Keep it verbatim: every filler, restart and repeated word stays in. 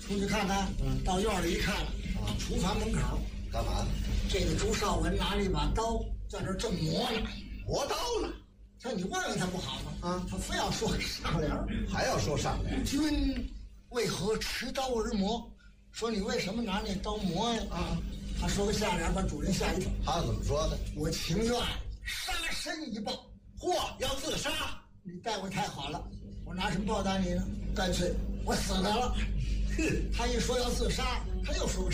出去看看。嗯，到院里一看，啊，厨房门口干嘛？ 这个朱绍文拿了一把刀，在这正磨呢。 磨刀呢？ 这你问问他不好吗？ 啊， 他非要说个上联， 还要说上联。 君为何持刀而磨？说你为什么拿那刀磨呀？啊，他说个下联，把主人吓一跳。 他怎么说的？ 我情愿杀身以报。 嚯，要自杀？ 你待我太好了，我拿什么报答你呢？干脆我死得了。哼，他一说要自杀，他又说个